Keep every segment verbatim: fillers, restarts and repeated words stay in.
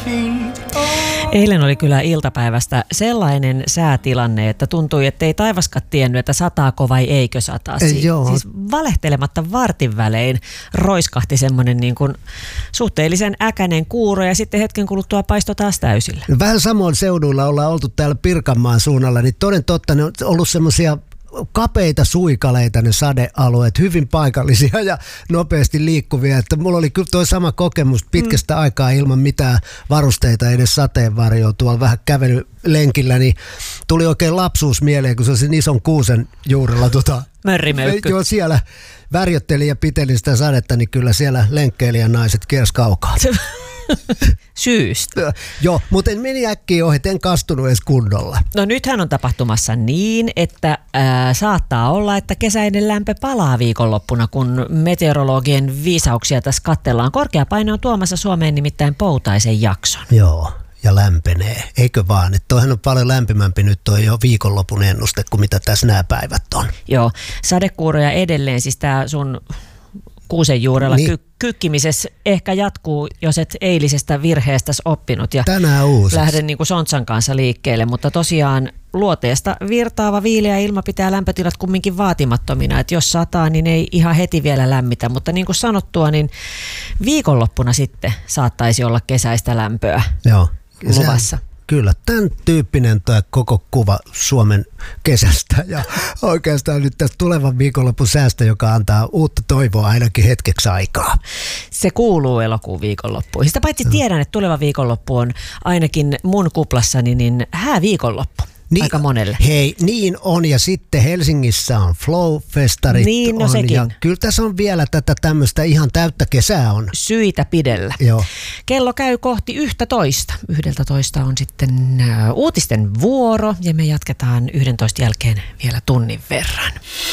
Eilen oli kyllä iltapäivästä sellainen säätilanne, että tuntui, että ei taivaskaan tiennyt, että sataako vai eikö sataa. Si- Joo. Siis valehtelematta vartin välein roiskahti semmoinen niin kuin suhteellisen äkäinen kuuro ja sitten hetken kuluttua paistoi taas täysillä. Vähän samoin seuduilla ollaan oltu täällä Pirkanmaan suunnalla, niin toden totta ne on ollut semmoisia kapeita suikaleita ne sadealueet, hyvin paikallisia ja nopeasti liikkuvia. Että mulla oli kyllä tuo sama kokemus pitkästä mm. aikaa ilman mitään varusteita, edes sateenvarjoa tuolla vähän kävelylenkillä, niin tuli oikein lapsuus mieleen, kun se sen ison kuusen juurella tota, Mörrimöykky. joo, siellä värjötteli ja piteli sitä sadetta, niin kyllä siellä lenkkeilijän naiset kiersi kaukaa. Syystä. Joo, mutta en meni äkkiä ohi, en kastunut edes kunnolla. No nythän on tapahtumassa niin, että ää, saattaa olla, että kesäinen lämpö palaa viikonloppuna, kun meteorologien viisauksia tässä katsellaan. Korkea paine on tuomassa Suomeen nimittäin poutaisen jakson. Joo, ja lämpenee, eikö vaan? Että toihan on paljon lämpimämpi nyt toi jo viikonlopun ennuste kuin mitä tässä nämä päivät on. Joo, sadekuuroja edelleen, siis tämä sun kuusen juurella niin. ky- kykkimisessä ehkä jatkuu, jos et eilisestä virheestäsi oppinut. Ja tänään uusi. Lähden niin kuin Sontsan kanssa liikkeelle, mutta tosiaan luoteesta virtaava viileä ilma pitää lämpötilat kumminkin vaatimattomina. Että jos sataa, niin ei ihan heti vielä lämmitä, mutta niin kuin sanottua, niin viikonloppuna sitten saattaisi olla kesäistä lämpöä Joo. luvassa. Kyllä, tämän tyyppinen tämä koko kuva Suomen kesästä ja oikeastaan nyt tästä tulevan viikonlopun säästä, joka antaa uutta toivoa ainakin hetkeksi aikaa. Se kuuluu elokuun viikonloppuun. Sitä paitsi tiedän, että tuleva viikonloppu on ainakin mun kuplassani niin hää viikonloppu. Niin, aika monelle. Hei, niin on ja sitten Helsingissä on Flow-festarit. Niin, no on, sekin. ja kyllä tässä on vielä tätä tämmöistä ihan täyttä kesää on. Syitä pidellä. Joo. Kello käy kohti yhtä toista. Yhdeltä toista on sitten uh, uutisten vuoro ja me jatketaan yhdentoista jälkeen vielä tunnin verran.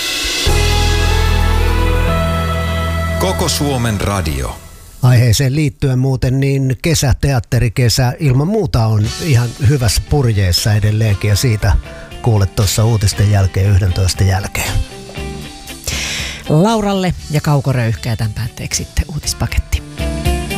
Koko Suomen radio. Aiheeseen liittyen muuten niin kesä, teatterikesä ilman muuta on ihan hyvässä purjeessa edelleenkin ja siitä kuulet tuossa uutisten jälkeen yhdentoista jälkeen. Lauralle ja Kauko Röyhkä ja tämän päätteeksi sitten uutispaketti.